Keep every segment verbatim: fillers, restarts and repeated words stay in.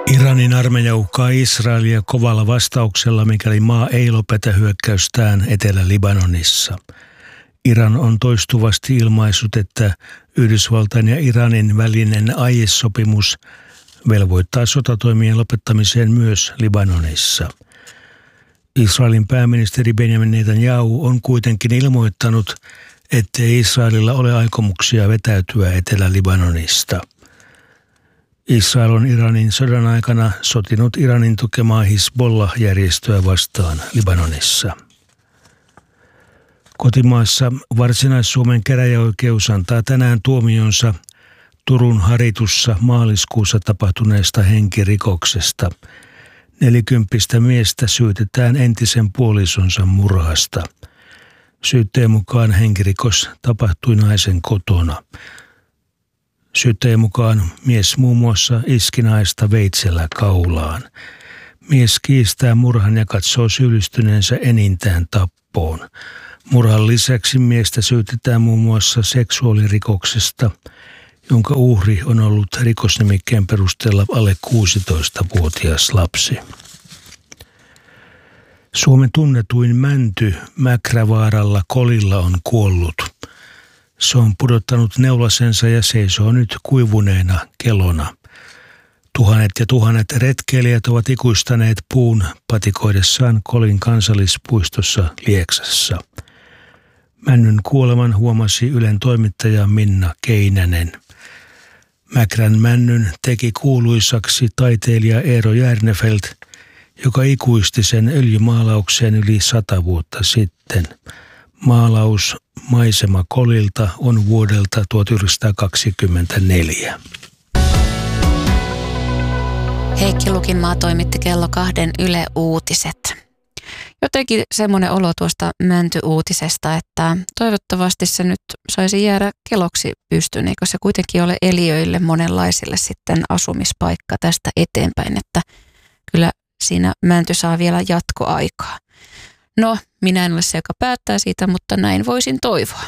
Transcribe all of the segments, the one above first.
Iranin armeija uhkaa Israelia kovalla vastauksella, mikäli maa ei lopeta hyökkäystään Etelä-Libanonissa. Iran on toistuvasti ilmaissut, että Yhdysvaltain ja Iranin välinen aiesopimus velvoittaa sotatoimien lopettamiseen myös Libanonissa. Israelin pääministeri Benjamin Netanyahu on kuitenkin ilmoittanut, ettei Israelilla ole aikomuksia vetäytyä Etelä-Libanonista. Israel on Iranin sodan aikana sotinut Iranin tukemaa Hizbollah-järjestöä vastaan Libanonissa. Kotimaassa Varsinais-Suomen käräjäoikeus antaa tänään tuomionsa Turun Haritussa maaliskuussa tapahtuneesta henkirikoksesta. Nelikymppistä miestä syytetään entisen puolisonsa murhasta. Syytteen mukaan henkirikos tapahtui naisen kotona. Syyttäjän mukaan mies muun muassa iski naista veitsellä kaulaan. Mies kiistää murhan ja katsoo syyllistyneensä enintään tappoon. Murhan lisäksi miestä syytetään muun muassa seksuaalirikoksesta, jonka uhri on ollut rikosnimikkeen perusteella alle kuusitoistavuotias lapsi. Suomen tunnetuin mänty Mäkrävaaralla Kolilla on kuollut. Se on pudottanut neulasensa ja seisoo nyt kuivuneena kelona. Tuhannet ja tuhannet retkeilijät ovat ikuistaneet puun patikoidessaan Kolin kansallispuistossa Lieksassa. Männyn kuoleman huomasi Ylen toimittaja Minna Keinänen. Mäkrän männyn teki kuuluisaksi taiteilija Eero Järnefelt, joka ikuisti sen öljymaalaukseen yli sata vuotta sitten. Maalaus Maisema Kolilta on vuodelta tuhatyhdeksänsataakaksikymmentäneljä. Heikki Lukinmaa toimitti kello kahden Yle Uutiset. Jotenkin semmoinen olo tuosta Mänty-uutisesta, että toivottavasti se nyt saisi jäädä keloksi pystyyn, eikö se kuitenkin ole eliöille monenlaisille sitten asumispaikka tästä eteenpäin, että kyllä siinä Mänty saa vielä jatkoaikaa. No, minä en ole se, joka päättää siitä, mutta näin voisin toivoa.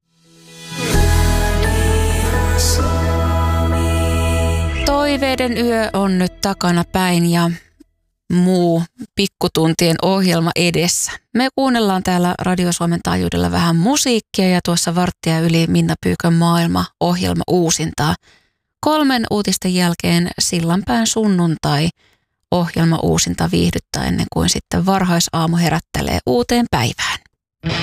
Toiveiden yö on nyt takana päin ja muu pikkutuntien ohjelma edessä. Me kuunnellaan täällä Radio Suomen taajuudella vähän musiikkia ja tuossa varttia yli Minna Pyykön maailma ohjelma uusintaa. Kolmen uutisten jälkeen Sillanpään sunnuntai ohjelma uusinta viihdyttää ennen kuin sitten varhaisaamu herättelee uuteen päivään.